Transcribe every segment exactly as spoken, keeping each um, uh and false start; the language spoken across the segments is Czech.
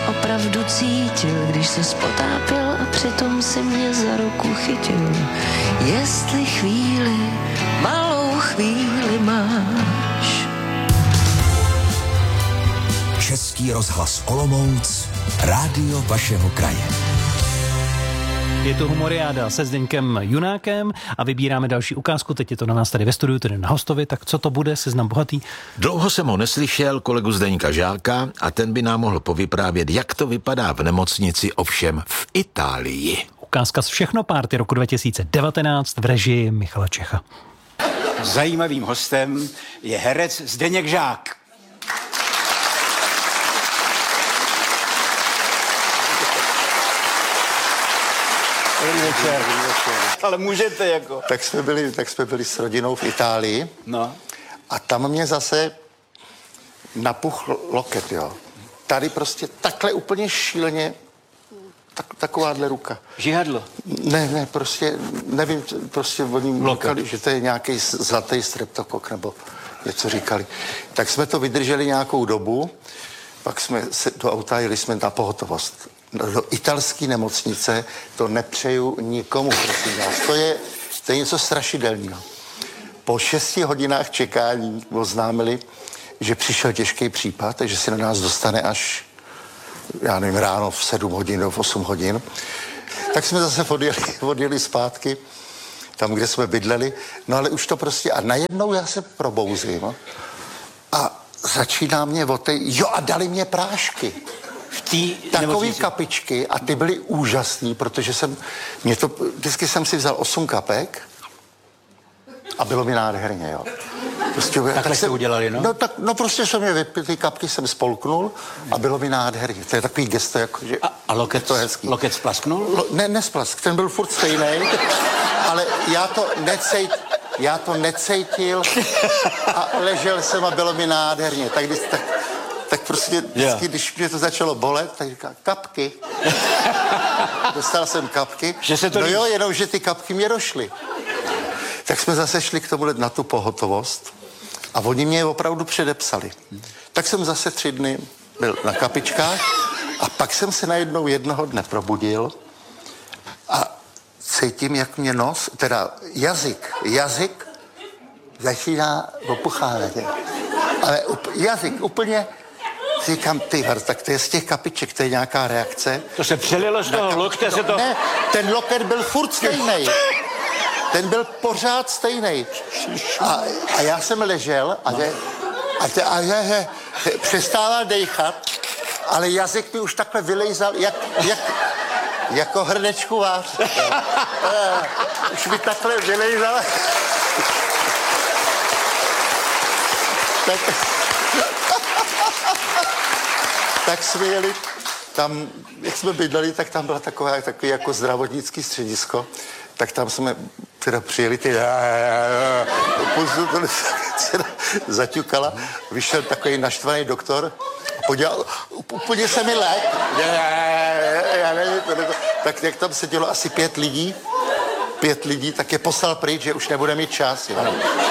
opravdu cítil, když se spotápěl a přitom si mě za ruku chytil. Jestli chvíli, malou chvíli máš. Český rozhlas Olomouc, rádio vašeho kraje. Je to Humoriáda se Zdeňkem Junákem a vybíráme další ukázku. Teď je to na nás tady ve studiu, tedy na hostovi. Tak co to bude, Seznam bohatý? Dlouho jsem ho neslyšel, kolegu Zdeňka Žáka, a ten by nám mohl povyprávět, jak to vypadá v nemocnici, ovšem v Itálii. Ukázka z Všechno párty roku dva tisíce devatenáct v režii Michala Čecha. Zajímavým hostem je herec Zdeněk Žák. Večer. Ale můžete jako. Tak jsme byli, tak jsme byli s rodinou v Itálii. No. A tam mě zase napuch loket, jo. Tady prostě takhle úplně šíleně tak, takováhle ruka. Žihadlo. Ne, ne, prostě, nevím, říkali, oni říkali, že to je nějaký zlatý streptokok, nebo něco říkali. Tak jsme to vydrželi nějakou dobu, pak jsme se do auta jeli jsme na pohotovost. Do italské nemocnice to nepřeju nikomu, prosím vás. To je, to je něco strašidelného. Po šesti hodinách čekání oznámili, že přišel těžký případ, takže se na nás dostane až, já nevím, ráno v sedm hodin nebo v osm hodin. Tak jsme zase odjeli, odjeli zpátky, tam, kde jsme bydleli. No ale už to prostě, a najednou já se probouzím a začíná mě o té, jo a dali mě prášky. Takový kapičky a ty byly úžasný, protože jsem, mě to, vždycky jsem si vzal osm kapek a bylo mi nádherně, jo. Prostě, Takhle tak jste udělali, no? No, tak, no prostě jsem je vypil, ty kapky jsem spolknul a bylo mi nádherně. To je takový gesto, jako, že a, a loket, to je hezký. Loket splasknul? Lo, ne, nesplask, ten byl furt stejný, ale já to necejt, já to necejtil a ležel jsem a bylo mi nádherně. Tak, když, tak, tak prostě vždycky, yeah. když mě to začalo bolet, tak říká, kapky. Dostal jsem kapky. Že se to no líš. jo, jenom, že ty kapky mě došly. Tak jsme zase šli k tomu na tu pohotovost a oni mě opravdu předepsali. Tak jsem zase tři dny byl na kapičkách a pak jsem se najednou jednoho dne probudil a cítím, jak mě nos, teda jazyk, jazyk začíná opuchávat. Ale up, jazyk úplně, říkám, ty, tak to je z těch kapiček, to je nějaká reakce. To se přelilo z toho lokte, se to... Ne, ten loket byl furt stejnej. Ten byl pořád stejnej. A, a já jsem ležel a, že, a, te, a že, že, přestával dejchat, ale jazyk mi už takhle vylejzal, jak, jak, jako hrnečku vář. Už mi takhle vylejzal. tak, tak jsme jeli tam, jak jsme bydleli, tak tam byla taková, takový jako zdravotnický středisko. Tak tam jsme teda přijeli ty půjdu to se zaťukala, vyšel takový naštvaný doktor a podělal, úplně se mi lék. Já nevím, tak jak tam sedělo asi pět lidí, pět lidí, tak je poslal pryč, že už nebude mít čas. Jo.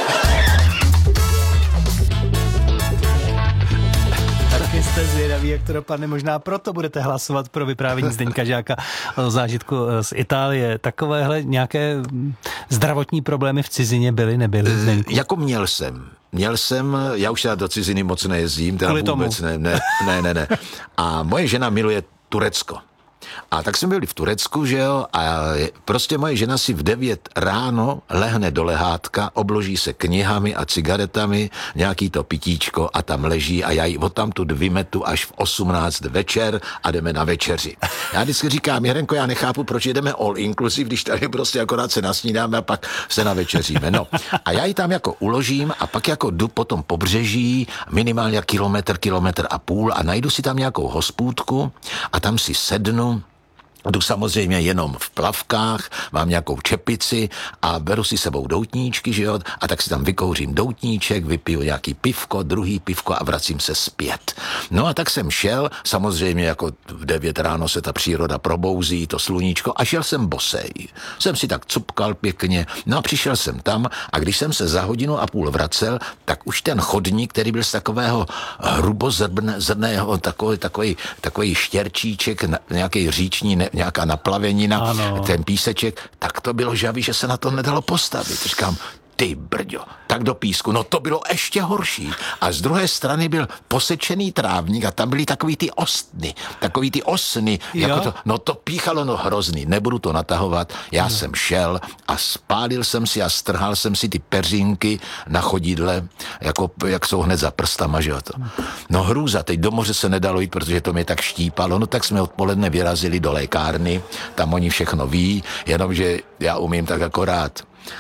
Taky jste zvědaví, jak to dopadne. Možná proto budete hlasovat pro vyprávění Zdeňka Žáka o zážitku z Itálie. Takovéhle nějaké zdravotní problémy v cizině byly, nebyly? Zdeňku? Jako měl jsem. Měl jsem, já už já do ciziny moc nejezdím, teda vůbec ne, ne, ne, ne, ne. A moje žena miluje Turecko. A tak jsme byli v Turecku, že jo, a prostě moje žena si v devět ráno lehne do lehátka, obloží se knihami a cigaretami, nějaký to pitíčko a tam leží a já ji odtamtud vymetu až v osmnáct večer a jdeme na večeři. Já vždycky říkám, Jirenko, já nechápu, proč jedeme all inclusive, když tady prostě akorát se nasnídáme a pak se navečeříme. No a já ji tam jako uložím a pak jako jdu po tom pobřeží, minimálně kilometr, kilometr a půl a najdu si tam nějakou hospůdku a tam si sednu Jdu samozřejmě jenom v plavkách, mám nějakou čepici a beru si sebou doutníčky, že jo, a tak si tam vykouřím doutníček, vypiju nějaký pivko, druhý pivko a vracím se zpět. No a tak jsem šel, samozřejmě jako v devět ráno se ta příroda probouzí, to sluníčko, a šel jsem bosej. Jsem si tak cupkal pěkně, no a přišel jsem tam a když jsem se za hodinu a půl vracel, tak už ten chodník, který byl z takového hrubozrného, takový, takový, takový štěrčíček, nějaký říční, ne, nějaká naplavenina, ano. Ten píseček, tak to bylo žavý, že se na to nedalo postavit. Říkám, ty brďo, tak do písku, no to bylo ještě horší. A z druhé strany byl posečený trávník a tam byly takový ty ostny, takový ty osny, jako to, no to píchalo, no hrozný, nebudu to natahovat, já no. jsem šel a spálil jsem si a strhal jsem si ty peřinky na chodidle, jako, jak jsou hned za prstama, že jo to. No hrůza, teď do moře se nedalo jít, protože to mě tak štípalo, no tak jsme odpoledne vyrazili do lékárny, tam oni všechno ví, jenomže já umím tak akorát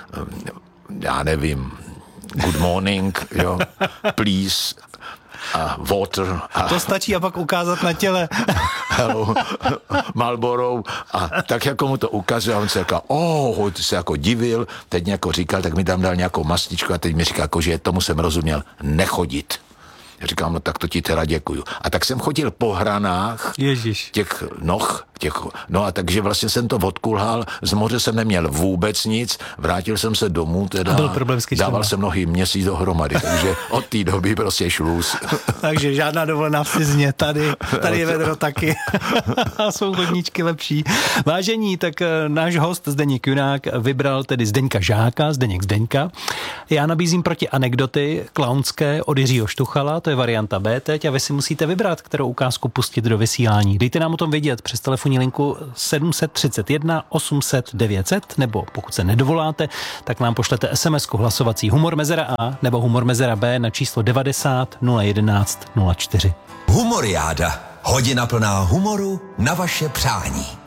já nevím, good morning, jo, please, a water. A to stačí a pak ukázat na těle. Hello, Marlboro. A tak jako mu to ukazuje, a on se jako, oh, ty se jako divil, teď jako říkal, tak mi tam dal nějakou mastičku a teď mi říká, jako, že tomu jsem rozuměl, nechodit. Říkám, no tak to ti teda děkuju. A tak jsem chodil po hranách Ježiš. těch noh, těch, no a takže vlastně jsem to odkulhal, z moře jsem neměl vůbec nic, vrátil jsem se domů, teda byl problém s dával jsem nohy měsíc dohromady, takže od té doby prostě šluz. Takže žádná dovolená v cizině, tady, tady je vedro taky. A jsou chodníčky lepší. Vážení, tak náš host Zdeněk Junák vybral tedy Zdeňka Žáka, Zdeněk Zdeňka. Já nabízím proti anekdoty klaunské od Jiřího Štuchala, to je varianta B teď a vy si musíte vybrat, kterou ukázku pustit do vysílání. Dejte nám o tom vědět přes telefonní linku sedm tři jedna osm set devět set, nebo pokud se nedovoláte, tak nám pošlete SMSku hlasovací Humor Mezera A nebo Humor Mezera B na číslo devadesát nula jedenáct nula čtyři. Humoriáda. Hodina plná humoru na vaše přání.